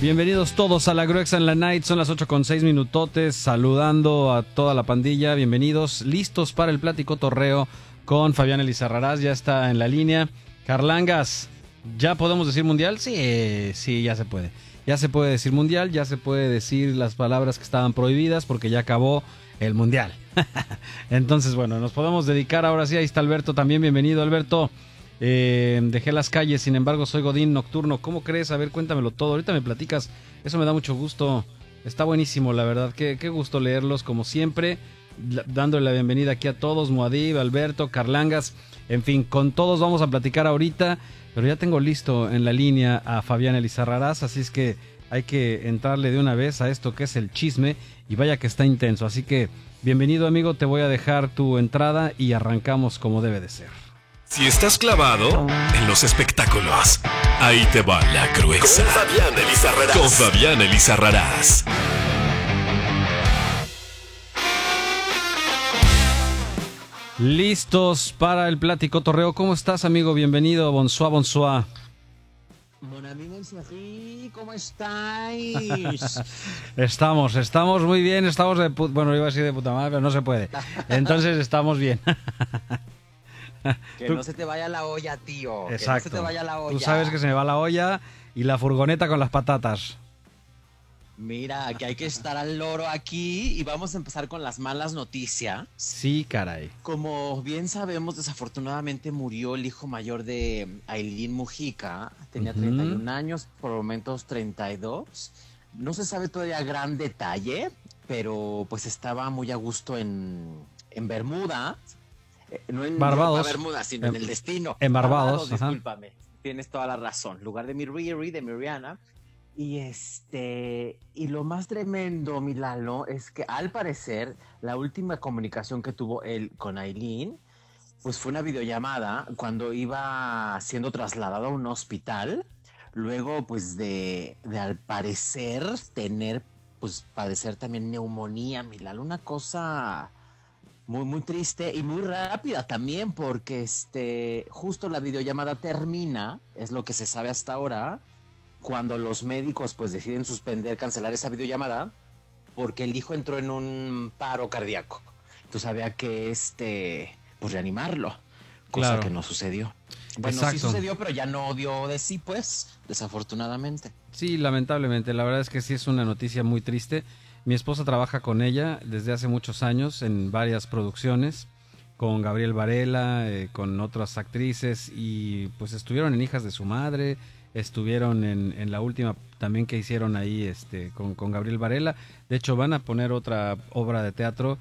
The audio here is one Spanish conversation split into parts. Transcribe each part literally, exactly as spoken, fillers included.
Bienvenidos todos a la Gruexa en la Night, son las ocho con seis minutotes, saludando a toda la pandilla, bienvenidos, listos para el Plático Torreo con Fabián Elizarrarás, ya está en la línea. Carlangas, ¿ya podemos decir mundial? Sí, sí, ya se puede. Ya se puede decir mundial, ya se puede decir las palabras que estaban prohibidas porque ya acabó el mundial. Entonces, bueno, nos podemos dedicar ahora sí. Ahí está Alberto también, bienvenido Alberto. Eh, dejé las calles, sin embargo soy Godín nocturno. ¿Cómo crees? A ver, cuéntamelo todo. Ahorita me platicas, eso me da mucho gusto. Está buenísimo, la verdad. Qué, qué gusto leerlos, como siempre. Dándole la bienvenida aquí a todos, Moadib, Alberto, Carlangas. En fin, con todos vamos a platicar ahorita. Pero ya tengo listo en la línea a Fabián Elizarrarás, así es que hay que entrarle de una vez a esto que es el chisme. Y vaya que está intenso, así que bienvenido amigo, te voy a dejar tu entrada y arrancamos como debe de ser. Si estás clavado en los espectáculos, ahí te va la Gruexa. Con Fabián Elizarrarás. Con Fabián Elizarrarás. Listos para el Plático Torreo. ¿Cómo estás, amigo? Bienvenido. Bonsoir, bonsoir. Mon ami, ¿cómo estáis? Estamos, estamos muy bien. Estamos de puta... Bueno, iba a decir de puta madre, pero no se puede. Entonces estamos bien. Que no se te vaya la olla, tío. Exacto. Que no se te vaya la olla. Tú sabes que se me va la olla y la furgoneta con las patatas. Mira, que hay que estar al loro aquí y vamos a empezar con las malas noticias. Sí, caray. Como bien sabemos, desafortunadamente murió el hijo mayor de Ailín Mujica. Tenía uh-huh. treinta y un años, por momentos treinta y dos. No se sabe todavía gran detalle, pero pues estaba muy a gusto en, en Bermuda. Eh, no en Barbados. Bermuda, sino en, en el destino. En Barbados. Barbados, discúlpame. Tienes toda la razón. Lugar de mi Riri, de mi Rihanna. Y este, y lo más tremendo, mi Lalo, es que al parecer la última comunicación que tuvo él con Ailín, pues fue una videollamada cuando iba siendo trasladado a un hospital, luego pues de, de al parecer tener, pues padecer también neumonía, mi Lalo, una cosa muy muy triste y muy rápida también, porque este, justo la videollamada termina, es lo que se sabe hasta ahora, cuando los médicos pues deciden suspender, cancelar esa videollamada, porque el hijo entró en un paro cardíaco. Entonces había que este, pues reanimarlo, cosa claro. que no sucedió. Bueno, Exacto. sí sucedió, pero ya no dio de sí, pues, desafortunadamente. Sí, lamentablemente, la verdad es que sí es una noticia muy triste. Mi esposa trabaja con ella desde hace muchos años en varias producciones, con Gabriel Varela, eh, con otras actrices, y pues estuvieron en Hijas de su Madre. Estuvieron en, en la última también que hicieron ahí este con, con Gabriel Varela. De hecho, van a poner otra obra de teatro.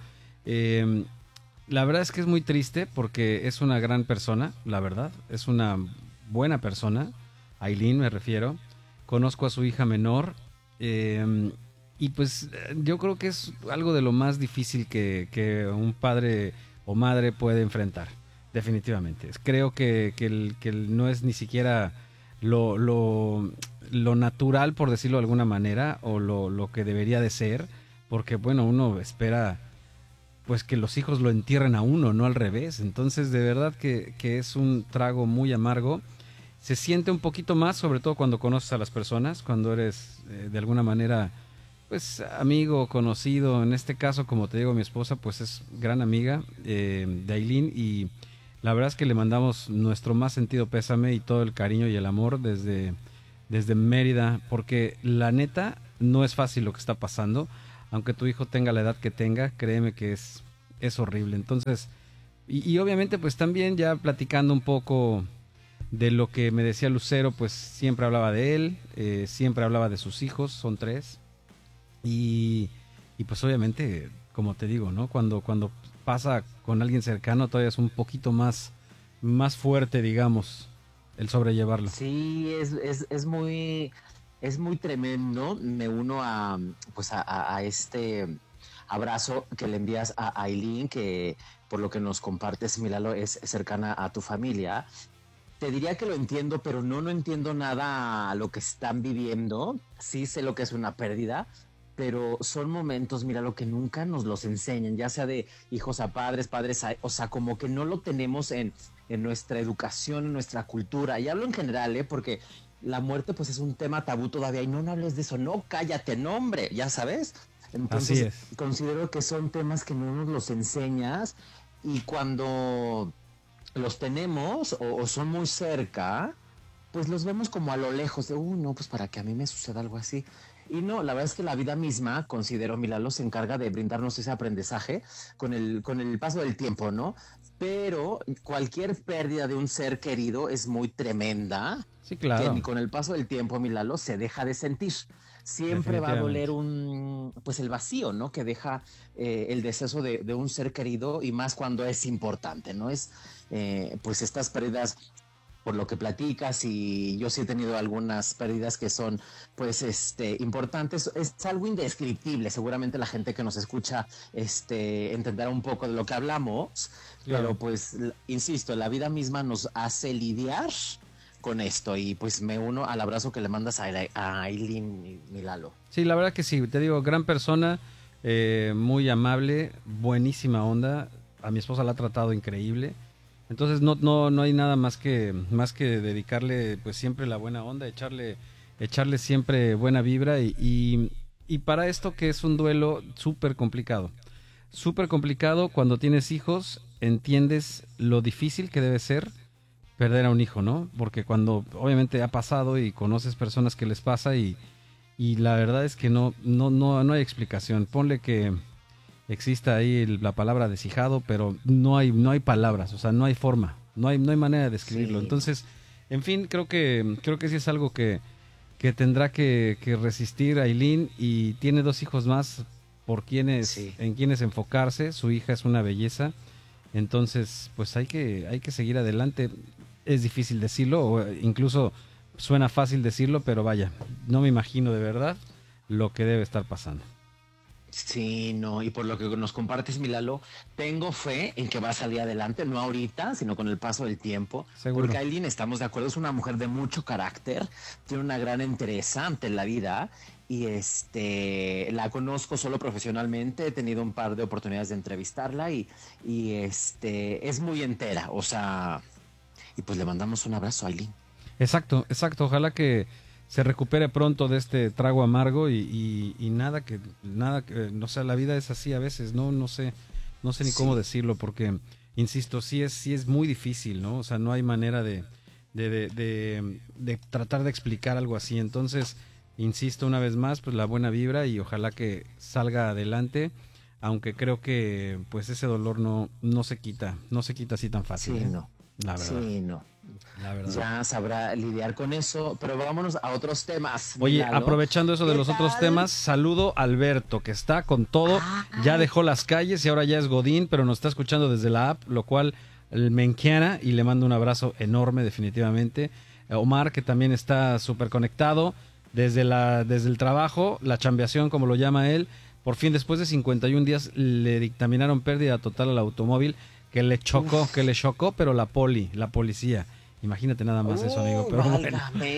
Eh, la verdad es que es muy triste porque es una gran persona, la verdad. Es una buena persona. Ailín, me refiero. Conozco a su hija menor. Eh, y pues yo creo que es algo de lo más difícil que, que un padre o madre puede enfrentar. Definitivamente. Creo que, que, el, que el no es ni siquiera... Lo, lo, lo natural, por decirlo de alguna manera, o lo, lo que debería de ser, porque bueno, uno espera pues que los hijos lo entierren a uno, no al revés. Entonces de verdad que, que es un trago muy amargo. Se siente un poquito más, sobre todo cuando conoces a las personas, cuando eres eh, de alguna manera pues amigo, conocido. En este caso, como te digo, mi esposa pues es gran amiga eh, de Ailín, y la verdad es que le mandamos nuestro más sentido pésame y todo el cariño y el amor desde, desde Mérida, porque la neta no es fácil lo que está pasando. Aunque tu hijo tenga la edad que tenga, créeme que es, es horrible. Entonces, y, y obviamente pues también ya platicando un poco de lo que me decía Lucero, pues siempre hablaba de él, eh, siempre hablaba de sus hijos, son tres. Y, y pues obviamente, como te digo, ¿no? Cuando, cuando pasa con alguien cercano, todavía es un poquito más, más fuerte, digamos, el sobrellevarlo. Sí, es, es, es muy, es muy tremendo. Me uno a, pues a, a, a este abrazo que le envías a Ailín, que por lo que nos compartes, Milalo, es cercana a tu familia. Te diría que lo entiendo, pero no, no entiendo nada a lo que están viviendo. Sí sé lo que es una pérdida, pero son momentos, mira, lo que nunca nos los enseñan, ya sea de hijos a padres, padres a... O sea, como que no lo tenemos en, en nuestra educación, en nuestra cultura. Y hablo en general, ¿eh? Porque la muerte pues es un tema tabú todavía y no, no hables de eso, no, cállate, no, hombre, ya sabes. Entonces Así es. considero que son temas que no nos los enseñas y cuando los tenemos o, o son muy cerca, pues los vemos como a lo lejos de, uh, no, pues para que a mí me suceda algo así. Y no, la verdad es que la vida misma, considero, Milalo, se encarga de brindarnos ese aprendizaje con el, con el paso del tiempo, ¿no? Pero cualquier pérdida de un ser querido es muy tremenda. Sí, claro. Que con el paso del tiempo, Milalo, se deja de sentir. Siempre va a doler un, pues el vacío, ¿no? Que deja eh, el deceso de, de un ser querido y más cuando es importante, ¿no? Es, eh, pues estas pérdidas, por lo que platicas, y yo sí he tenido algunas pérdidas que son, pues, este, importantes. Es algo indescriptible. Seguramente la gente que nos escucha, este, entenderá un poco de lo que hablamos, claro. Pero pues, insisto, la vida misma nos hace lidiar con esto y pues me uno al abrazo que le mandas a, a Aileen, mi Lalo. Sí, la verdad que sí, te digo, gran persona, eh, muy amable, buenísima onda, a mi esposa la ha tratado increíble, entonces no no no hay nada más que más que dedicarle pues siempre la buena onda, echarle echarle siempre buena vibra y, y, y para esto que es un duelo súper complicado, súper complicado cuando tienes hijos, entiendes lo difícil que debe ser perder a un hijo, ¿no? Porque cuando obviamente ha pasado y conoces personas que les pasa y, y la verdad es que no, no, no, no hay explicación. Ponle que exista ahí la palabra deshijado, pero no hay, no hay palabras, o sea, no hay forma, no hay, no hay manera de describirlo. Sí. Entonces, en fin, creo que, creo que sí es algo que, que tendrá que, que resistir Aileen y tiene dos hijos más por quienes, sí. en quienes enfocarse. Su hija es una belleza. Entonces, pues hay que, hay que seguir adelante. Es difícil decirlo, o incluso suena fácil decirlo, pero vaya, no me imagino de verdad lo que debe estar pasando. Sí, no, y por lo que nos compartes, Milalo, tengo fe en que va a salir adelante, no ahorita, sino con el paso del tiempo. Seguro. Porque Aileen, estamos de acuerdo, es una mujer de mucho carácter, tiene una gran entereza ante la vida. Y este la conozco solo profesionalmente, he tenido un par de oportunidades de entrevistarla y, y este es muy entera, o sea, y pues le mandamos un abrazo a Aileen. Exacto, exacto, ojalá que se recupere pronto de este trago amargo y, y, y nada que, nada que, no sé, la vida es así a veces, no, no sé, no sé ni sí. cómo decirlo, porque, insisto, sí es, sí es muy difícil, ¿no? O sea, no hay manera de, de, de, de, de tratar de explicar algo así, entonces insisto una vez más, pues la buena vibra y ojalá que salga adelante, aunque creo que pues ese dolor no, no se quita, no se quita así tan fácil. Sí, ¿eh? no. La verdad. Sí, no. La verdad. Ya sabrá lidiar con eso, pero vámonos a otros temas. Oye, Milalo. Aprovechando eso de los tal? otros temas, saludo a Alberto, que está con todo, ah, ya dejó las calles y ahora ya es Godín, pero nos está escuchando desde la app, lo cual me enquiana y le mando un abrazo enorme definitivamente. Omar, que también está súper conectado. Desde, la, desde el trabajo, la chambeación, como lo llama él, por fin después de cincuenta y un días le dictaminaron pérdida total al automóvil que le chocó, Uf. que le chocó, pero la poli, la policía. Imagínate nada más uh, eso, amigo. Pero bueno,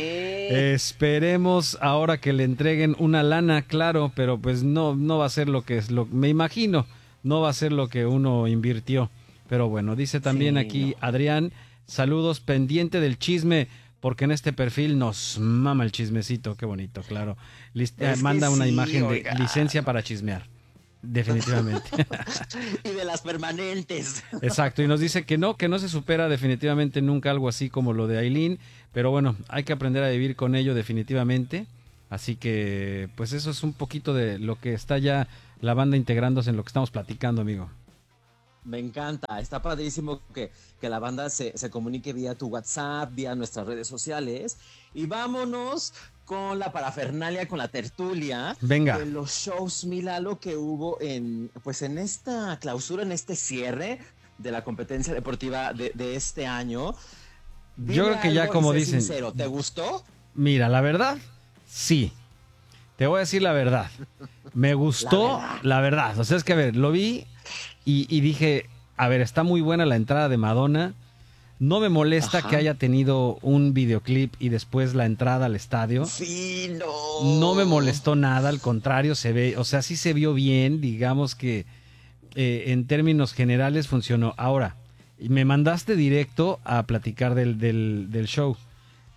esperemos ahora que le entreguen una lana, claro, pero pues no, no va a ser lo que es, lo me imagino, no va a ser lo que uno invirtió. Pero bueno, dice también sí, aquí no. Adrián, saludos, pendiente del chisme, porque en este perfil nos mama el chismecito, qué bonito, claro. List eh, manda una sí, imagen oiga. de licencia para chismear, definitivamente. Y de las permanentes. Exacto, y nos dice que no, que no se supera definitivamente nunca algo así como lo de Aileen, pero bueno, hay que aprender a vivir con ello definitivamente. Así que, pues eso es un poquito de lo que está ya la banda integrándose en lo que estamos platicando, amigo. Me encanta, está padrísimo que, que la banda se, se comunique vía tu WhatsApp, vía nuestras redes sociales. Y vámonos con la parafernalia, con la tertulia. Venga. De los shows, Milalo, que hubo en, pues en esta clausura, en este cierre de la competencia deportiva de, de este año. Dime Yo creo que ya como dicen. Sincero, ¿te gustó? Mira, la verdad, sí. Te voy a decir la verdad. Me gustó, la verdad. la verdad. O sea, es que a ver, lo vi... Y, y dije, a ver, está muy buena la entrada de Madonna. No me molesta Ajá. que haya tenido un videoclip y después la entrada al estadio. Sí, no. No me molestó nada, al contrario, se ve, o sea, sí se vio bien, digamos que eh, en términos generales funcionó. Ahora, me mandaste directo a platicar del, del, del show.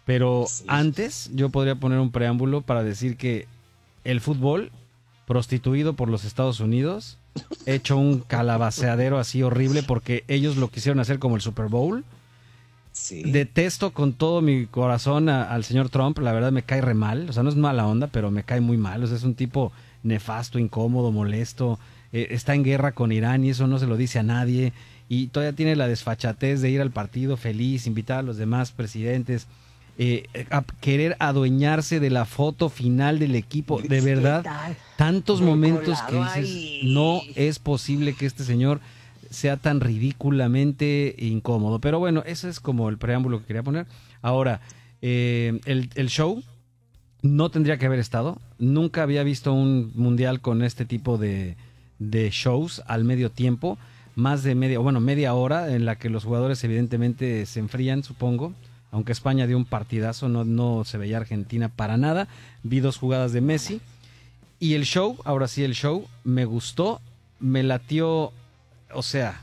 Pero Sí. antes yo podría poner un preámbulo para decir que el fútbol, prostituido por los Estados Unidos, hecho un calabaceadero así horrible porque ellos lo quisieron hacer como el Super Bowl. Sí. Detesto con todo mi corazón a- al señor Trump, la verdad me cae re mal, o sea, no es mala onda, pero me cae muy mal, o sea, es un tipo nefasto, incómodo, molesto, eh, está en guerra con Irán y eso no se lo dice a nadie, y todavía tiene la desfachatez de ir al partido feliz, invitar a los demás presidentes, eh, a querer adueñarse de la foto final del equipo, de ¿Qué verdad, tal? tantos De momentos que colado dices, ahí. no es posible que este señor sea tan ridículamente incómodo. Pero bueno, ese es como el preámbulo que quería poner. Ahora, eh, el, el show no tendría que haber estado. Nunca había visto un mundial con este tipo de, de shows al medio tiempo. Más de media, bueno, media hora en la que los jugadores evidentemente se enfrían, supongo. Aunque España dio un partidazo, no, no se veía Argentina para nada. Vi dos jugadas de Messi. Y el show, ahora sí el show, me gustó, me latió, o sea,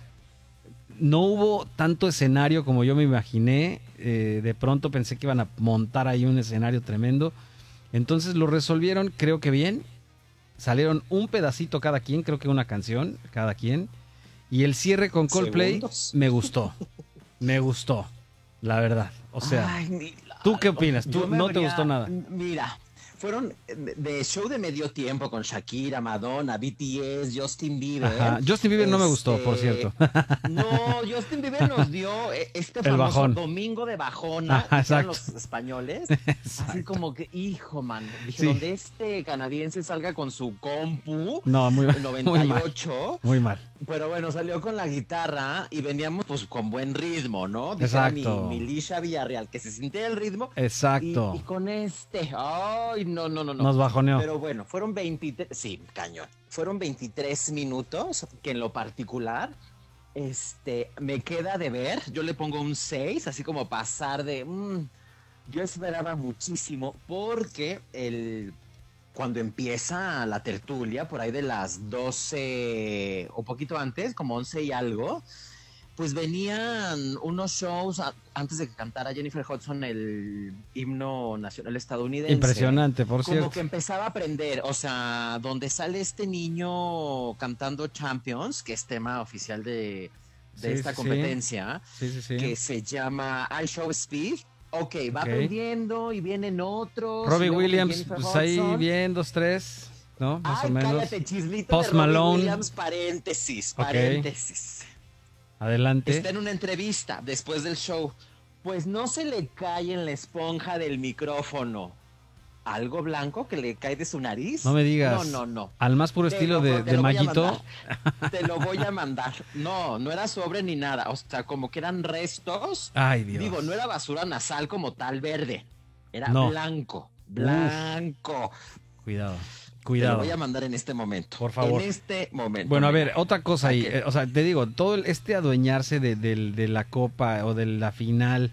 no hubo tanto escenario como yo me imaginé, eh, de pronto pensé que iban a montar ahí un escenario tremendo, entonces lo resolvieron creo que bien, salieron un pedacito cada quien, creo que una canción cada quien, y el cierre con Coldplay Segundos. me gustó, me gustó, la verdad, o sea, Ay, Milano. ¿tú qué opinas? ¿Tú Yo me no te habría- gustó nada? Mira, fueron de de show de medio tiempo con Shakira, Madonna, B T S, Justin Bieber. Ajá. Justin Bieber no me gustó, por cierto. No, Justin Bieber nos dio eh, este El famoso bajón. domingo de bajona, Ajá, dijeron exacto. los españoles. Exacto. Así como que, hijo, man, dije, Sí. donde este canadiense salga con su compu, No, muy, el muy noventa y mal, ocho, muy mal. pero bueno, salió con la guitarra y veníamos pues con buen ritmo, ¿no? Dijera mi, Exacto. mi Lisha Villarreal, que se sintiera el ritmo. Exacto. Y, y con este, ay, no, no, no, no. Nos bajoneó. Pero bueno, fueron veintitrés, sí, cañón. Fueron veintitrés minutos que en lo particular, este, me queda de ver. Yo le pongo un seis, así como pasar de, mm, yo esperaba muchísimo porque el, cuando empieza la tertulia, por ahí de las doce o poquito antes, como once y algo, pues venían unos shows a- antes de que cantara Jennifer Hudson el himno nacional estadounidense. Impresionante, por Como cierto. que empezaba a aprender, o sea, donde sale este niño cantando Champions, que es tema oficial de, de Sí, esta sí, sí. competencia, Sí, sí, sí. que se llama I Show Speed. Ok, va Ok. aprendiendo y vienen otros. Robbie luego Williams, Jennifer pues ahí Hudson. bien, dos, tres, ¿no? Más Ay, o menos. cállate, chislito Post de Robbie Malone. Williams, paréntesis, Ok. paréntesis. Adelante. Está en una entrevista después del show. Pues no se le cae en la esponja del micrófono algo blanco que le cae de su nariz. No me digas. No, no, no. Al más puro Te estilo lo- de, te de lo voy a Mayito. mandar. Te lo voy a mandar. No, no era sobre ni nada. O sea, como que eran restos. Ay, Dios. Digo, no era basura nasal como tal verde. Era No. blanco. Blanco. Cuidado, Te lo cuidado. voy a mandar en este momento. Por favor. En este momento. Bueno, a ver, mira. otra cosa ahí. Ok. eh, o sea, te digo, todo el- este adueñarse de, del- de la Copa o de la final,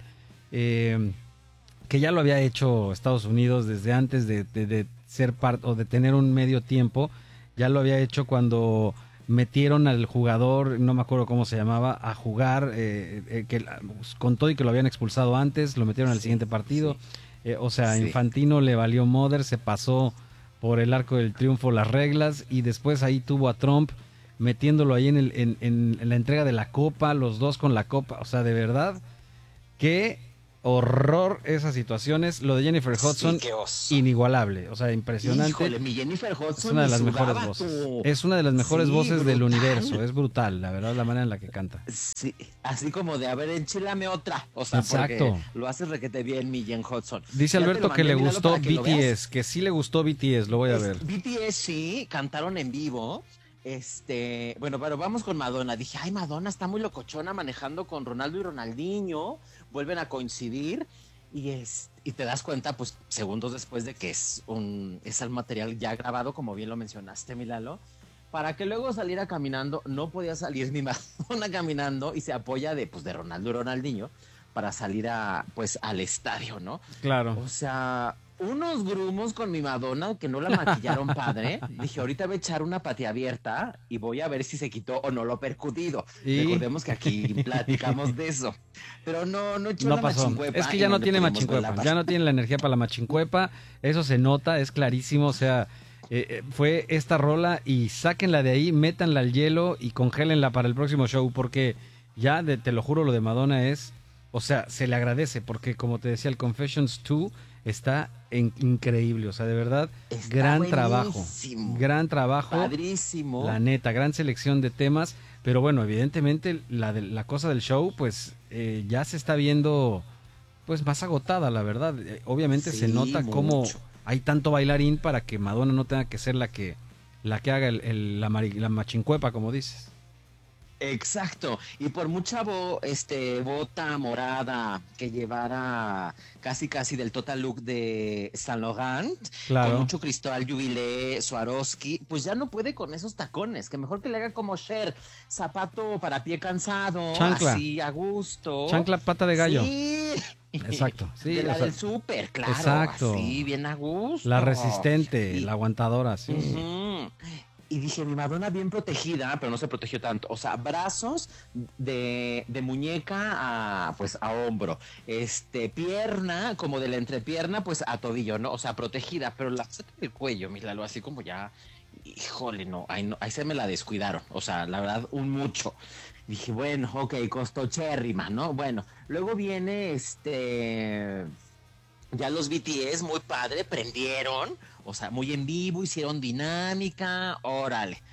eh, que ya lo había hecho Estados Unidos desde antes de, de- de ser parte o de tener un medio tiempo, ya lo había hecho cuando metieron al jugador, no me acuerdo cómo se llamaba, a jugar, eh, eh, que la- con todo y que lo habían expulsado antes, lo metieron al Sí, siguiente partido. Eh, o sea, Sí. Infantino le valió Mother, se pasó por el arco del triunfo las reglas y después ahí tuvo a Trump metiéndolo ahí en, el, en, en- en la entrega de la copa, los dos con la copa. O sea, de verdad, qué horror esas situaciones. Lo de Jennifer Hudson, Sí, qué oso. inigualable. O sea, impresionante. Híjole, mi Jennifer Hudson Es una de ni las sudaba, mejores voces. tú. Es una de las mejores Sí, voces del brutal. universo. Es brutal, la verdad, la manera en la que canta. Sí, así como de, a ver, enchilame otra. O sea, Exacto. porque lo haces requete bien, mi Jen Hudson. Dice Ya te Alberto lo que mandé, le míralo gustó para que lo B T veas. S, que sí le gustó B T S, lo voy a Es- ver. B T S sí, cantaron en vivo. Este, bueno, pero vamos con Madonna. Dije, ay, Madonna está muy locochona manejando con Ronaldo y Ronaldinho. Vuelven a coincidir. Y es, y te das cuenta, pues, segundos después de que es un, es el material ya grabado, como bien lo mencionaste, Milalo. Para que luego saliera caminando, no podía salir mi Madonna caminando y se apoya de, pues, de Ronaldo y Ronaldinho para salir a, pues, al estadio, ¿no? Claro. O sea, unos grumos con mi Madonna que no la maquillaron padre. Dije, ahorita voy a echar una patia abierta y voy a ver si se quitó o no lo percudido. ¿Y? Recordemos que aquí platicamos de eso. Pero no, no echó no la pasó. machincuepa. Es que ya no tiene machincuepa, ya no tiene la energía para la machincuepa. Eso se nota, es clarísimo. O sea, eh, fue esta rola y sáquenla de ahí, métanla al hielo y congélenla para el próximo show. Porque ya, de, te lo juro, lo de Madonna es... O sea, se le agradece porque, como te decía, el Confessions dos está en, increíble. O sea, de verdad, está gran buenísimo. trabajo. Gran trabajo. Padrísimo. La neta, gran selección de temas. Pero bueno, evidentemente la, de, la cosa del show, pues eh, ya se está viendo pues más agotada, la verdad. Eh, obviamente sí, se nota mucho. Cómo hay tanto bailarín para que Madonna no tenga que ser la que, la que haga el, el, la, mari, la machincuepa, como dices. Exacto, y por mucha bo, este, bota morada que llevara casi casi del total look de Saint Laurent, claro. con mucho cristal, Jubilé, Swarovski, pues ya no puede con esos tacones, que mejor que le haga como Cher, zapato para pie cansado, chancla. Así a gusto. Chancla pata de gallo. Sí. Exacto, sí. De la o sea, del súper, claro, exacto. así, bien a gusto. La resistente, y, la aguantadora, sí. Uh-huh. Y dije, mi Madonna bien protegida, pero no se protegió tanto. O sea, brazos de, de muñeca a, pues, a hombro. Este, pierna, como de la entrepierna, pues a tobillo, ¿no? O sea, protegida. Pero la parte del cuello, míralo, así como ya... Híjole, no ahí, no, ahí se me la descuidaron. O sea, la verdad, un mucho. Dije, bueno, ok, costó chérrima, ¿no? Bueno, luego viene este... Ya los B T S, muy padre, prendieron, o sea, muy en vivo, hicieron dinámica, órale.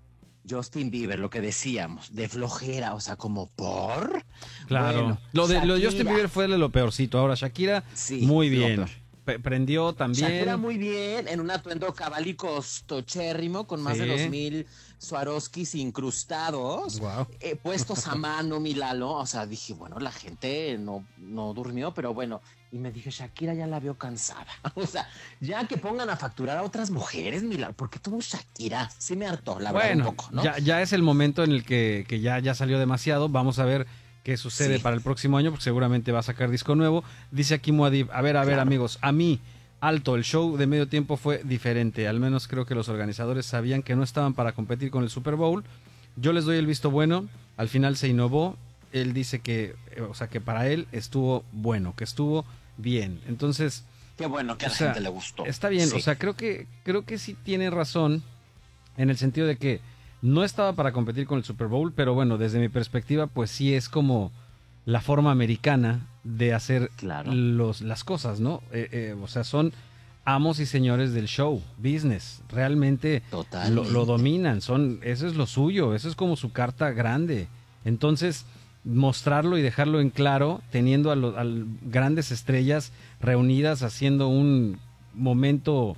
Justin Bieber, lo que decíamos, de flojera, o sea, como por... Claro, bueno, lo de lo Justin Bieber fue de lo peorcito. Ahora, Shakira, sí, muy bien. P- prendió también. Shakira muy bien, en un atuendo cabalico tochérrimo, con más sí. de dos mil Swarovskis incrustados, wow. eh, puestos a mano, mi Lalo. O sea, dije, bueno, la gente no, no durmió, pero bueno... Y me dije, Shakira ya la veo cansada. O sea, ya que pongan a facturar a otras mujeres, mira, porque tuvo Shakira. Sí me hartó, la verdad, bueno, un poco, ¿no? Ya, ya es el momento en el que, que ya, ya salió demasiado. Vamos a ver qué sucede sí. para el próximo año, porque seguramente va a sacar disco nuevo. Dice aquí Muad'Dib, a ver, a ver, claro. amigos, a mí, alto, el show de medio tiempo fue diferente. Al menos creo que los organizadores sabían que no estaban para competir con el Super Bowl. Yo les doy el visto bueno. Al final se innovó. Él dice que, o sea, que para él estuvo bueno, que estuvo bien. Entonces, qué bueno que a la sea, gente le gustó. Está bien, sí. o sea, creo que creo que sí tiene razón en el sentido de que no estaba para competir con el Super Bowl, pero bueno, desde mi perspectiva, pues sí es como la forma americana de hacer claro. los, las cosas, ¿no? Eh, eh, o sea, son amos y señores del show business, realmente lo, lo dominan, son, eso es lo suyo, eso es como su carta grande. Entonces, mostrarlo y dejarlo en claro, teniendo a, lo, a grandes estrellas reunidas, haciendo un momento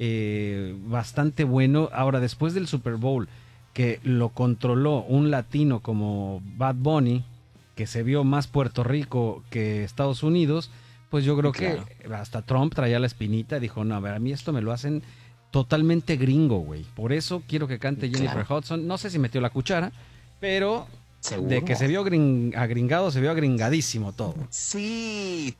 eh, bastante bueno. Ahora, después del Super Bowl, que lo controló un latino como Bad Bunny, que se vio más Puerto Rico que Estados Unidos, pues yo creo claro. que hasta Trump traía la espinita y dijo, no, a ver, a mí esto me lo hacen totalmente gringo, güey. Por eso quiero que cante Jennifer claro. Hudson. No sé si metió la cuchara, pero... ¿Seguro? De que se vio gring, agringado, se vio agringadísimo todo. Sí.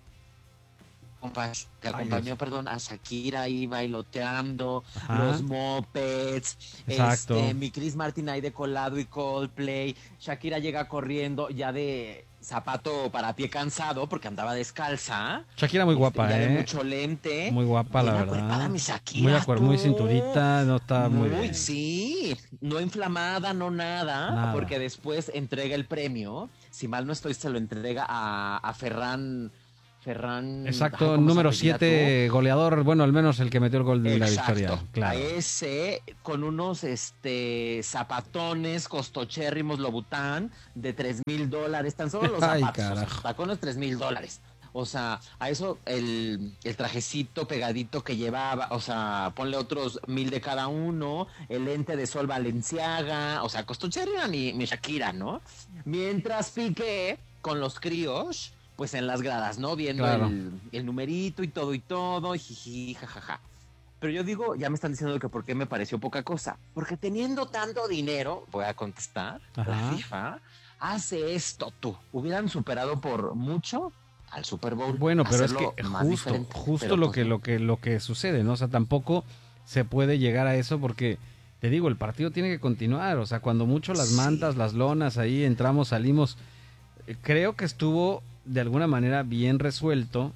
Que acompañó, Ay, perdón, a Shakira ahí bailoteando, Ajá. los mopeds, Exacto. Este, mi Chris Martin ahí de colado y Coldplay. Shakira llega corriendo ya de zapato para pie cansado porque andaba descalza. Shakira muy guapa, ya ¿eh? De mucho lente. Muy guapa, la verdad. Mi Shakira, muy acuerdo, muy cinturita, no está muy, muy bien. Sí, no inflamada, no nada, nada, porque después entrega el premio. Si mal no estoy, se lo entrega a, a Ferran... Ferran... Exacto, número siete, goleador, bueno, al menos el que metió el gol de Exacto, la victoria. Claro. A ese, con unos este zapatones costochérrimos Louboutin de tres mil dólares, tan solo los zapatos, Ay, o sea, tacones tres mil dólares. O sea, a eso el, el trajecito pegadito que llevaba, o sea, ponle otros mil de cada uno, el lente de sol Balenciaga, o sea, costochérrima mi, mi Shakira, ¿no? Mientras Piqué con los críos... pues en las gradas, ¿no? Viendo claro. el, el numerito y todo y todo, jiji, jajaja. Pero yo digo, ya me están diciendo que por qué me pareció poca cosa. Porque teniendo tanto dinero, voy a contestar, Ajá. la FIFA hace esto tú. Hubieran superado por mucho al Super Bowl. Bueno, pero es hacerlo que más justo, diferente. justo Pero, lo pues, que, lo que, lo que sucede, ¿no? O sea, tampoco se puede llegar a eso porque, te digo, el partido tiene que continuar. O sea, cuando mucho las Sí. mantas, las lonas, ahí entramos, salimos. Eh, Creo que estuvo de alguna manera bien resuelto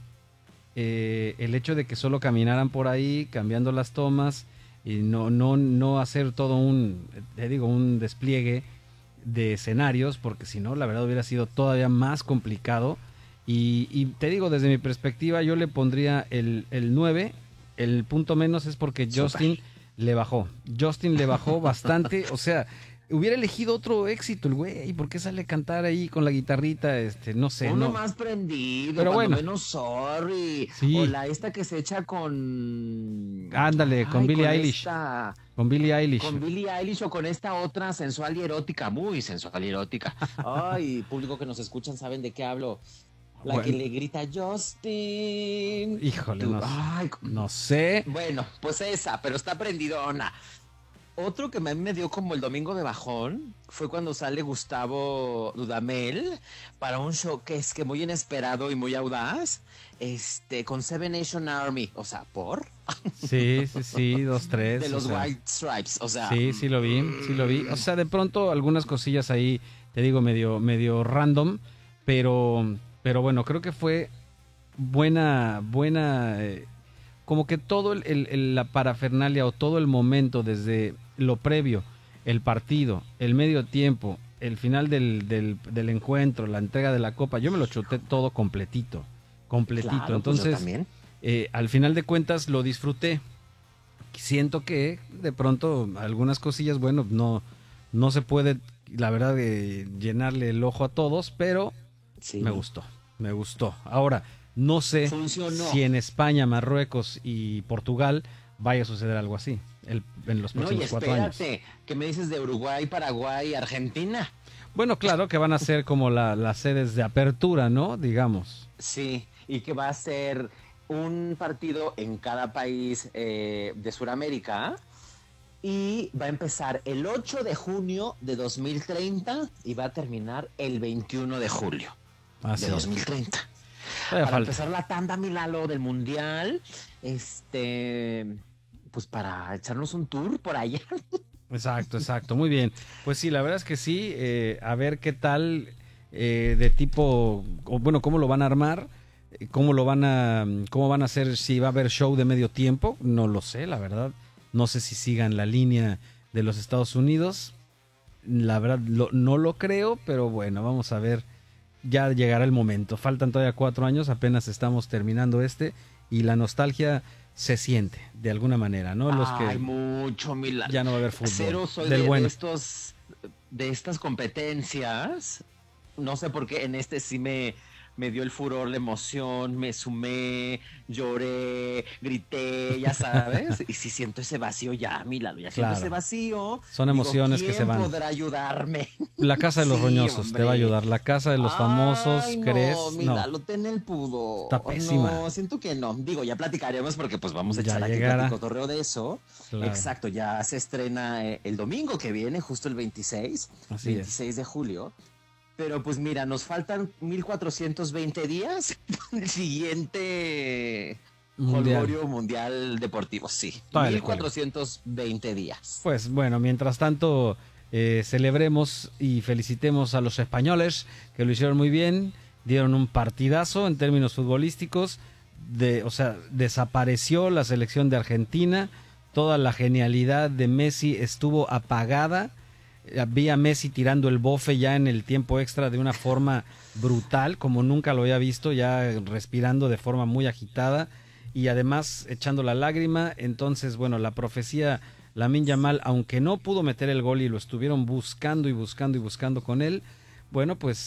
eh, el hecho de que solo caminaran por ahí, cambiando las tomas y no, no, no hacer todo un, te digo, un despliegue de escenarios, porque si no, la verdad hubiera sido todavía más complicado. Y, y te digo, desde mi perspectiva, yo le pondría el, el nueve. El punto menos es porque Súper. Justin le bajó. Justin le bajó bastante. O sea, hubiera elegido otro éxito el güey. ¿Por qué sale a cantar ahí con la guitarrita? Este, no sé. Uno no. más prendido, Pero cuando bueno. menos sorry. Sí. O la esta que se echa con... Ándale, con Ay, Billie Eilish. esta- Con Billie Eilish. Con Billie Eilish o con esta otra sensual y erótica, muy sensual y erótica. Ay, público que nos escuchan saben de qué hablo. La Bueno. que le grita Justin. Híjole, Tú- no, Ay, no sé. bueno, pues esa, pero está prendidona. Otro que a mí me dio como el domingo de bajón fue cuando sale Gustavo Dudamel para un show que es que muy inesperado y muy audaz, este, con Seven Nation Army, o sea, por Sí, sí, sí, dos, tres. de o los sea. White Stripes, o sea, Sí, sí lo vi, sí lo vi. O sea, de pronto algunas cosillas ahí, te digo, medio, medio random, pero, pero bueno, creo que fue buena, buena, eh, como que todo el, el- el- la parafernalia o todo el momento desde lo previo, el partido, el medio tiempo, el final del, del, del encuentro, la entrega de la copa, yo me lo chuté todo completito, completito. claro, pues yo Entonces, también. eh, al final de cuentas lo disfruté. Siento que de pronto algunas cosillas, bueno, no, no se puede, la verdad, eh, llenarle el ojo a todos, pero Sí. me gustó, me gustó. Ahora, no sé Funcionó. si en España, Marruecos y Portugal vaya a suceder algo así el- en los No, y próximos cuatro años. espérate, ¿qué me dices de Uruguay, Paraguay, Argentina? Bueno, claro que van a ser como la- las sedes de apertura, ¿no? Digamos. Sí, y que va a ser un partido en cada país eh, de Sudamérica y va a empezar el ocho de junio de dos mil treinta y va a terminar el veintiuno de julio Así de es. dos mil treinta. Todavía Para falta. empezar la tanda Milalo del Mundial, este, pues para echarnos un tour por allá. Exacto, exacto, muy bien. Pues sí, la verdad es que sí, eh, a ver qué tal eh, de tipo, o bueno, cómo lo van a armar, eh, cómo lo van a, cómo van a hacer, si va a haber show de medio tiempo, no lo sé, la verdad. No sé si sigan la línea de los Estados Unidos, la verdad lo- no lo creo, pero bueno, vamos a ver, ya llegará el momento. Faltan todavía cuatro años, apenas estamos terminando este y la nostalgia se siente de alguna manera, ¿no? Los Ay, que mucho Milalo. ya no va a haber fútbol. Cero soy del de, bueno. de estos de estas competencias. No sé por qué en este sí me, me dio el furor, la emoción, me sumé, lloré, grité, ya sabes. Y si siento ese vacío ya, Milalo, ya siento Claro. ese vacío. Son emociones digo, que se van. ¿quién podrá ayudarme? La casa de los Sí, roñosos hombre. te va a ayudar. La casa de los famosos, Ay, ¿crees? No, No. Milalo, ten el pudor. Está pésima. No, siento que no. Digo, ya platicaremos porque pues vamos a Ya echar aquí llegará. el cotorreo de eso. Claro. Exacto, ya se estrena eh, el domingo que viene, justo el veintiséis, Así es. veintiséis de julio. Pero pues mira, nos faltan mil cuatrocientos veinte días para el siguiente Mundial. Holgorio Mundial Deportivo, sí. Todavía le mil cuatrocientos veinte días. Pues bueno, mientras tanto, eh, celebremos y felicitemos a los españoles que lo hicieron muy bien, dieron un partidazo en términos futbolísticos, de, o sea, desapareció la selección de Argentina, toda la genialidad de Messi estuvo apagada, vi a Messi tirando el bofe ya en el tiempo extra de una forma brutal, como nunca lo había visto, ya respirando de forma muy agitada y además echando la lágrima. Entonces, bueno, la profecía Lamine Yamal, aunque no pudo meter el gol y lo estuvieron buscando y buscando y buscando con él, bueno, pues